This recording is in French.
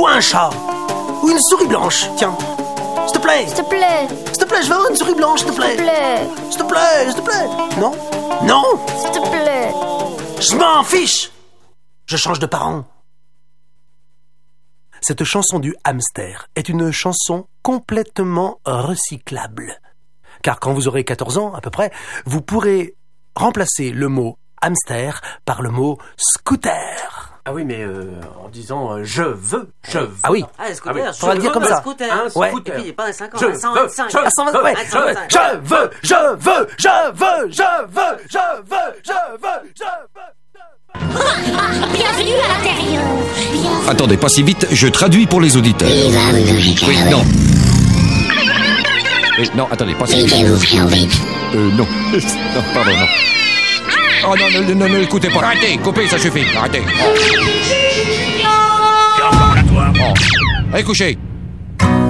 Ou un chat. Ou une souris blanche, tiens. S'il te plaît. S'il te plaît. S'il te plaît, je veux avoir une souris blanche, s'il te plaît. S'il te plaît. S'il te plaît, s'il te plaît. Non. Non. S'il te plaît. Je m'en fiche. Je change de parent. Cette chanson du hamster est une chanson complètement recyclable. Car quand vous aurez 14 ans, à peu près, vous pourrez remplacer le mot hamster par le mot scooter. Ah oui, mais en disant je veux. Ah oui. Ah, scooter, Faudra le dire comme ça. Scooter. Un Ouais. scooter. Et puis, pas un 50, Je un 125. veux, À 120, ouais. Je veux. Bienvenue à l'intérieur. Attendez, pas si vite, je traduis pour les auditeurs. Oui, non. Non, attendez, pas si vite. Non. Non, pardon, non. Oh non, écoutez pas. Arrêtez, coupez, ça suffit. Arrêtez. Et encore là, toi. Allez, couchez.